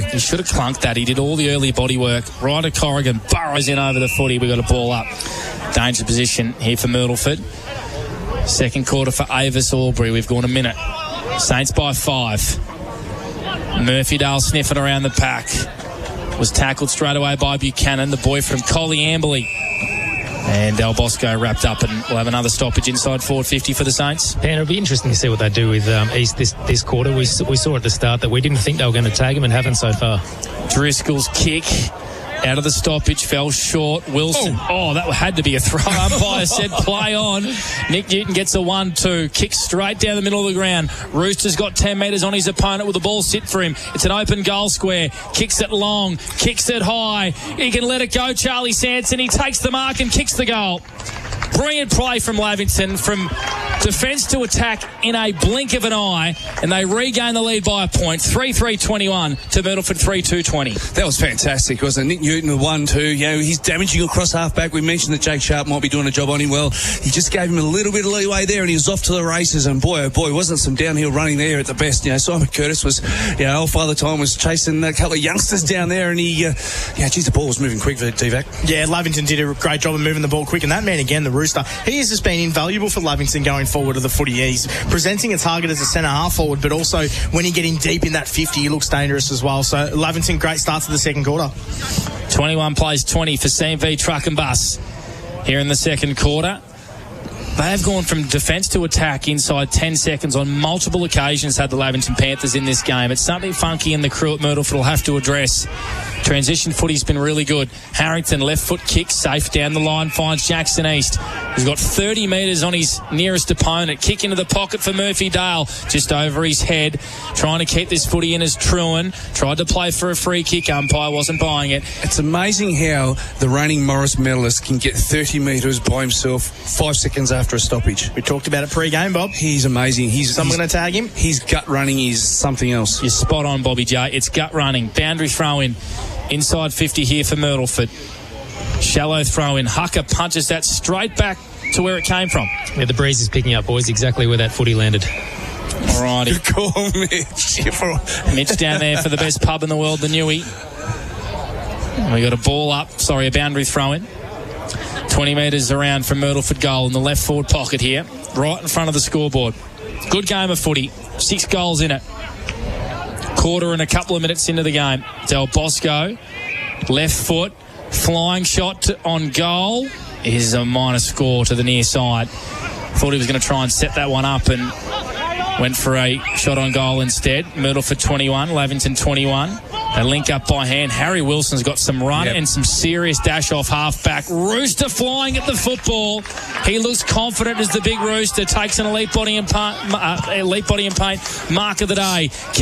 He should have clunked that. He did all the early body work. Ryder Corrigan burrows in over the footy. We've got a ball up. Danger position here for Myrtleford. Second quarter for Avis Albury. We've gone a minute. Saints by 5. Murphydale sniffing around the pack. Was tackled straight away by Buchanan, the boy from Collie Amberley. And Del Bosco wrapped up, and we'll have another stoppage inside forward 50 for the Saints. And it'll be interesting to see what they do with East this quarter. We saw at the start that we didn't think they were going to tag him and haven't so far. Driscoll's kick out of the stoppage fell short. Wilson. Oh, that had to be a throw. Umpire said play on. Nick Newton gets a 1-2. Kicks straight down the middle of the ground. Rooster's got 10 metres on his opponent with the ball sit for him. It's an open goal square. Kicks it long. Kicks it high. He can let it go, Charlie Sanson. He takes the mark and kicks the goal. Brilliant play from Lavington, from defence to attack in a blink of an eye, and they regain the lead by a point. 3-3-21 to Myrtleford 3-2-20. That was fantastic, wasn't it? Nick Newton with 1-2. You know, he's damaging across half-back. We mentioned that Jake Sharp might be doing a job on him. Well, he just gave him a little bit of leeway there, and he was off to the races. And boy, oh boy, wasn't some downhill running there at the best. You know, Simon Curtis was, you know, old Father Time was chasing a couple of youngsters down there, and he, geez, the ball was moving quick for DVAC. Yeah, Lavington did a great job of moving the ball quick, and that man again, the Rooster, he has just been invaluable for Lavington going forward to the footy. He's presenting a target as a centre half forward, but also when he getting deep in that 50, he looks dangerous as well. So Lavington, great start to the second quarter. 21 plays 20 for CMV Truck and Bus here in the second quarter. They have gone from defence to attack inside 10 seconds on multiple occasions, had the Lavington Panthers in this game. It's something funky in the crew at Myrtleford will have to address. Transition footy's been really good. Harrington, left foot kick, safe down the line, finds Jackson East. He's got 30 metres on his nearest opponent. Kick into the pocket for Murphydale, just over his head. Trying to keep this footy in as Truen. Tried to play for a free kick. Umpire wasn't buying it. It's amazing how the reigning Morris medalist can get 30 metres by himself 5 seconds after a stoppage. We talked about it pre-game, Bob. He's amazing. Someone going to tag him? His gut running is something else. You're spot on, Bobby J. It's gut running. Boundary throw in. Inside 50 here for Myrtleford. Shallow throw in. Hucker punches that straight back to where it came from. Yeah, the breeze is picking up, boys, exactly where that footy landed. All righty. Good call, Mitch. Mitch down there for the best pub in the world, the Newey. We got a ball up. Sorry, a boundary throw in. 20 metres around from Myrtleford goal in the left forward pocket here. Right in front of the scoreboard. Good game of footy. 6 goals in it. Quarter and a couple of minutes into the game. Del Bosco, left foot, flying shot on goal is a minus score to the near side. Thought he was going to try and set that one up and went for a shot on goal instead. Myrtleford 21, Lavington 21. They link up by hand. Harry Wilson's got some run and some serious dash off half-back. Rooster flying at the football. He looks confident as the big Rooster takes an elite body and paint mark of the day.